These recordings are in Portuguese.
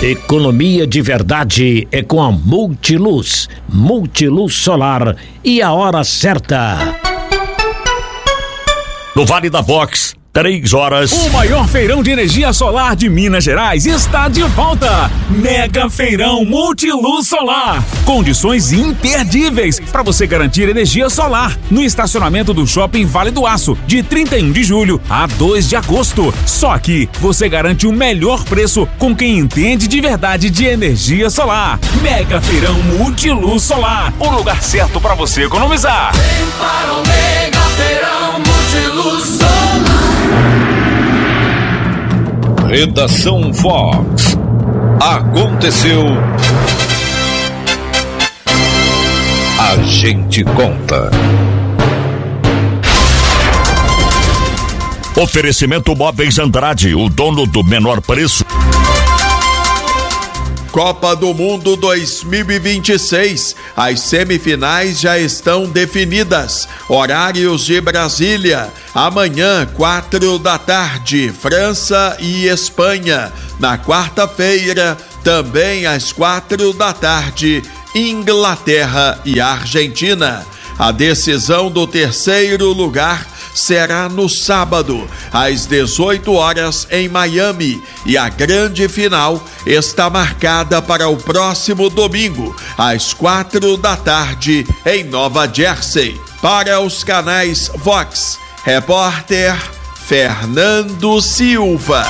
Economia de verdade é com a Multiluz. Multiluz Solar e a hora certa. No Vale da Vox, 3 horas. O maior feirão de energia solar de Minas Gerais está de volta. Mega Feirão Multiluz Solar. Condições imperdíveis para você garantir energia solar no estacionamento do Shopping Vale do Aço, de 31 de julho a 2 de agosto. Só aqui você garante o melhor preço com quem entende de verdade de energia solar. Mega Feirão Multiluz Solar. O lugar certo para você economizar. Vem para o Mega Feirão Multiluz Solar. Redação Fox. Aconteceu. A gente conta. Oferecimento Móveis Andrade, o dono do menor preço. Copa do Mundo 2026. As semifinais já estão definidas. Horários de Brasília. Amanhã, 4 da tarde, França e Espanha. Na quarta-feira, também às 4 da tarde, Inglaterra e Argentina. A decisão do terceiro lugar será no sábado, às 18 horas em Miami, e a grande final está marcada para o próximo domingo, às 4 da tarde em Nova Jersey. Para os canais Vox, repórter Fernando Silva.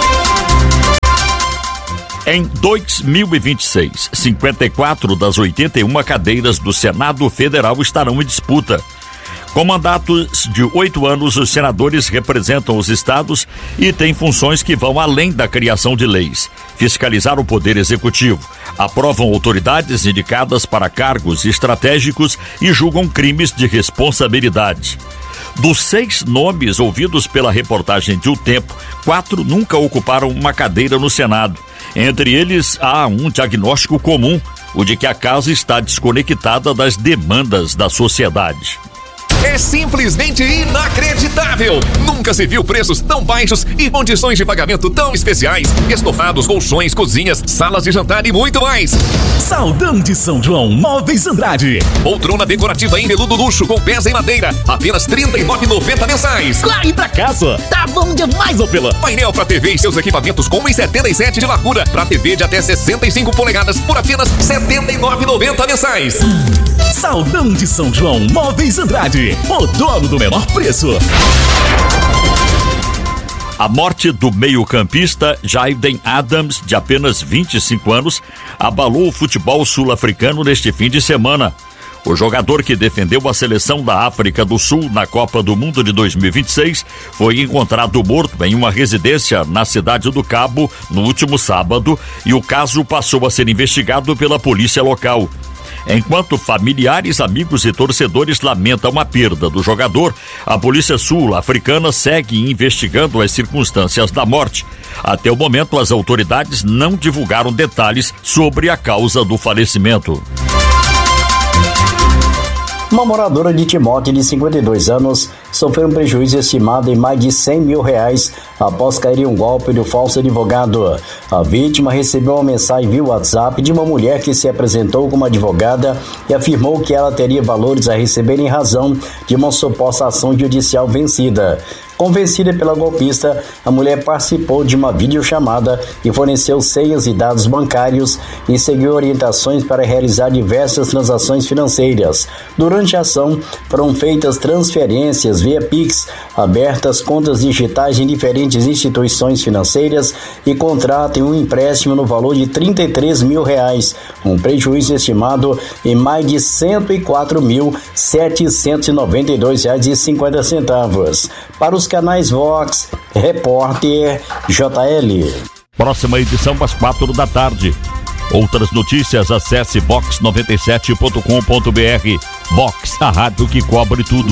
Em 2026, 54 das 81 cadeiras do Senado Federal estarão em disputa. Com mandatos de 8 anos, os senadores representam os estados e têm funções que vão além da criação de leis. Fiscalizar o poder executivo, aprovam autoridades indicadas para cargos estratégicos e julgam crimes de responsabilidade. Dos 6 nomes ouvidos pela reportagem de O Tempo, 4 nunca ocuparam uma cadeira no Senado. Entre eles, há um diagnóstico comum, o de que a casa está desconectada das demandas da sociedade. É simplesmente inacreditável! Nunca se viu preços tão baixos e condições de pagamento tão especiais. Estofados, colchões, cozinhas, salas de jantar e muito mais. Saldão de São João, Móveis Andrade. Poltrona decorativa em veludo luxo com peça em madeira, apenas R$ 39,90 mensais. Corre pra casa, tá bom demais, ô Pela. Painel pra TV e seus equipamentos com 1,77 de largura, pra TV de até 65 polegadas por apenas R$ 79,90 mensais. Saldão de São João, Móveis Andrade. O dono do menor preço. A morte do meio-campista Jaden Adams, de apenas 25 anos, abalou o futebol sul-africano neste fim de semana. O jogador que defendeu a seleção da África do Sul na Copa do Mundo de 2026 foi encontrado morto em uma residência na cidade do Cabo no último sábado e o caso passou a ser investigado pela polícia local. Enquanto familiares, amigos e torcedores lamentam a perda do jogador, a polícia sul-africana segue investigando as circunstâncias da morte. Até o momento, as autoridades não divulgaram detalhes sobre a causa do falecimento. Uma moradora de Timóteo, de 52 anos, sofreu um prejuízo estimado em mais de R$100 mil após cair em um golpe do falso advogado. A vítima recebeu uma mensagem via WhatsApp de uma mulher que se apresentou como advogada e afirmou que ela teria valores a receber em razão de uma suposta ação judicial vencida. Convencida pela golpista, a mulher participou de uma videochamada e forneceu senhas e dados bancários e seguiu orientações para realizar diversas transações financeiras. Durante a ação, foram feitas transferências via Pix, abertas contas digitais em diferentes instituições financeiras e contrato em um empréstimo no valor de R$33 mil, um prejuízo estimado em mais de R$104.792,50. Para os canais Vox, repórter JL. Próxima edição às 4 da tarde. Outras notícias, acesse vox97.com.br. Vox, a rádio que cobre tudo.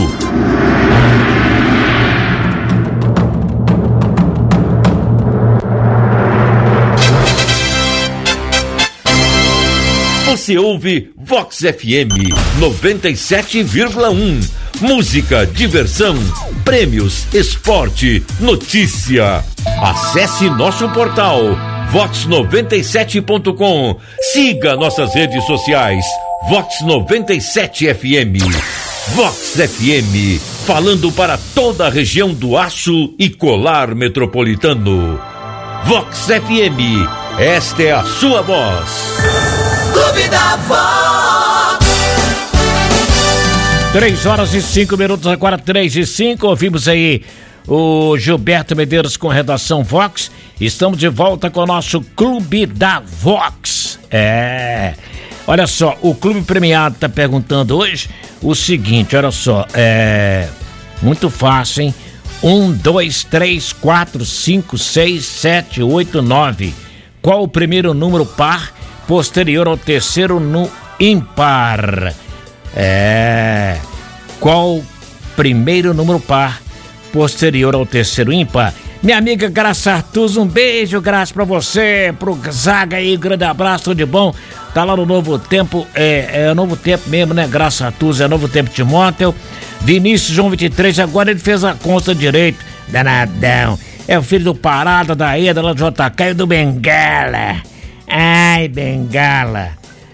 Você ouve Vox FM 97,1. Música, diversão, prêmios, esporte, notícia. Acesse nosso portal vox97.com. Siga nossas redes sociais. Vox97FM. Vox FM, falando para toda a região do Aço e Colar Metropolitano. Vox FM, esta é a sua voz. Clube da Vox. 3:05, agora 3:05, ouvimos aí o Gilberto Medeiros com redação Vox. Estamos de volta com o nosso Clube da Vox. Olha só, o Clube Premiado tá perguntando hoje o seguinte, olha só, muito fácil, hein? 1, 2, 3, 4, 5, 6, 7, 8, 9. Qual o primeiro número par posterior ao terceiro no ímpar? Qual o primeiro número par posterior ao terceiro ímpar? Minha amiga Graça Artuz, um beijo, Graça, pra você, pro Zaga aí, grande abraço, tudo de bom. Tá lá no Novo Tempo, é Novo Tempo mesmo, né? Graça Artuz, é Novo Tempo Timóteo. Vinícius João 23, agora ele fez a conta direito. Danadão. É o filho do Parada, da Eda, lá do JK e do Bengala. Ai, Bengala.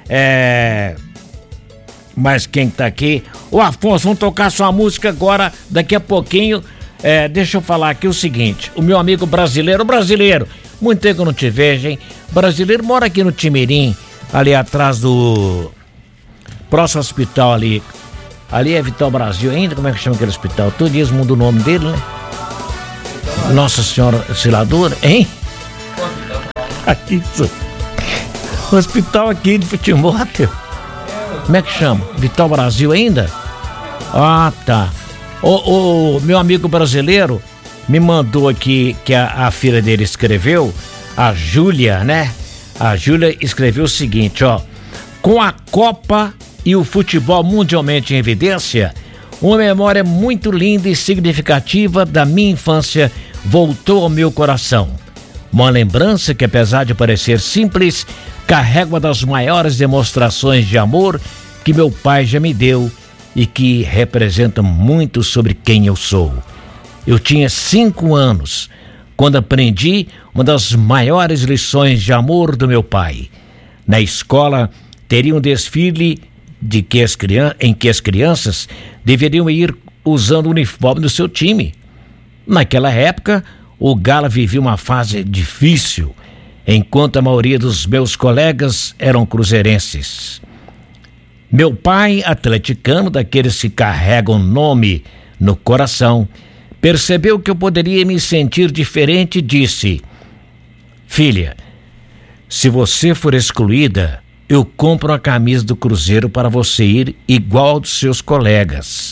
Mas quem tá aqui? O Afonso, vamos tocar sua música agora, daqui a pouquinho. Deixa eu falar aqui o seguinte, o meu amigo brasileiro, muito tempo que eu não te vejo, hein? Brasileiro mora aqui no Timirim, ali atrás do próximo hospital ali é Vital Brasil ainda, como é que chama aquele hospital? Todo dia muda o nome dele, né? Nossa Senhora Osciladora, hein? Aqui, o hospital aqui de Timóteo, como é que chama? Vital Brasil ainda? Ah, tá. O meu amigo brasileiro me mandou aqui que a filha dele escreveu, a Júlia, né? A Júlia escreveu o seguinte, ó: com a Copa e o futebol mundialmente em evidência, uma memória muito linda e significativa da minha infância voltou ao meu coração. Uma lembrança que, apesar de parecer simples, carrega uma das maiores demonstrações de amor que meu pai já me deu e que representa muito sobre quem eu sou. Eu tinha 5 anos quando aprendi uma das maiores lições de amor do meu pai. Na escola, teria um desfile em que as crianças deveriam ir usando o uniforme do seu time. Naquela época, o Galo vivia uma fase difícil, enquanto a maioria dos meus colegas eram cruzeirenses. Meu pai, atleticano, daqueles que carregam o nome no coração, percebeu que eu poderia me sentir diferente e disse: filha, se você for excluída, eu compro a camisa do Cruzeiro para você ir igual aos seus colegas.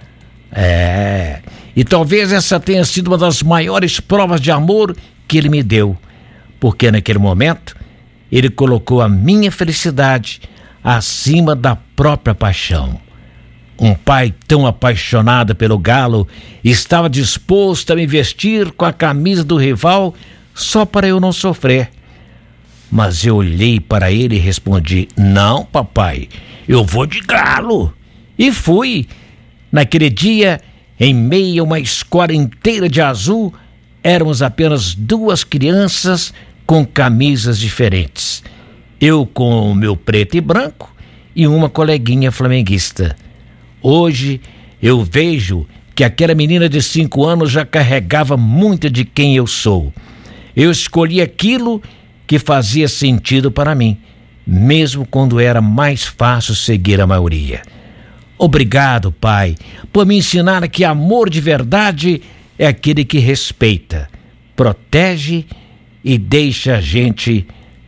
E talvez essa tenha sido uma das maiores provas de amor que ele me deu, porque naquele momento ele colocou a minha felicidade acima da própria paixão. Um pai tão apaixonado pelo Galo estava disposto a me vestir com a camisa do rival só para eu não sofrer. Mas eu olhei para ele e respondi: não, papai, eu vou de Galo. E fui. Naquele dia, em meio a uma escola inteira de azul, éramos apenas 2 crianças com camisas diferentes. Eu com o meu preto e branco e uma coleguinha flamenguista. Hoje eu vejo que aquela menina de 5 anos já carregava muito de quem eu sou. Eu escolhi aquilo que fazia sentido para mim, mesmo quando era mais fácil seguir a maioria. Obrigado, pai, por me ensinar que amor de verdade é aquele que respeita, protege e deixa a gente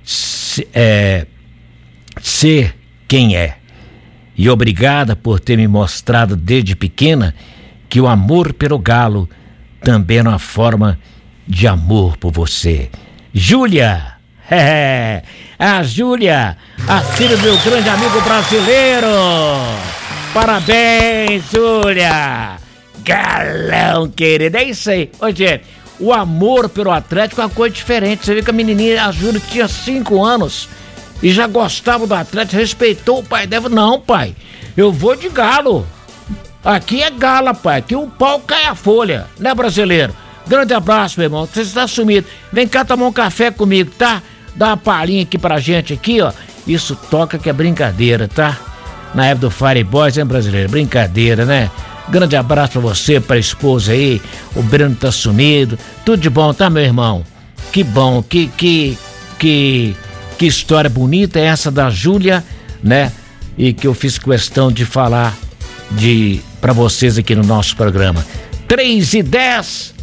ser quem é. E obrigada por ter me mostrado desde pequena que o amor pelo Galo também é uma forma de amor por você. Júlia! A Júlia, a filha do meu grande amigo brasileiro. Parabéns, Júlia! Galão, querido, é isso aí. Ô, gente, o amor pelo Atlético é uma coisa diferente. Você vê que a menininha, a Júlia, tinha 5 anos e já gostava do Atlético, respeitou o pai dela. Não, pai, eu vou de Galo. Aqui é Gala, pai, aqui o pau cai a folha, né, brasileiro? Grande abraço, meu irmão. Você está sumido. Vem cá tomar um café comigo, tá? Dá uma palhinha aqui pra gente aqui, ó. Isso toca que é brincadeira, tá? Na época do Fire Boys, hein, brasileiro? Brincadeira, né? Grande abraço pra você, pra esposa aí. O Breno tá sumido. Tudo de bom, tá, meu irmão? Que bom, que história bonita é essa da Júlia, né? E que eu fiz questão de falar pra vocês aqui no nosso programa. 3:10.